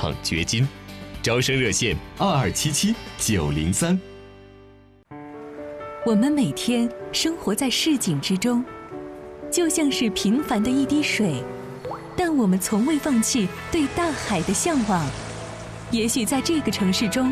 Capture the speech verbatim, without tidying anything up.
场掘金。招生热线二二七七九零三。 我们每天生活在市井之中，就像是平凡的一滴水，但我们从未放弃对大海的向往。也许在这个城市中，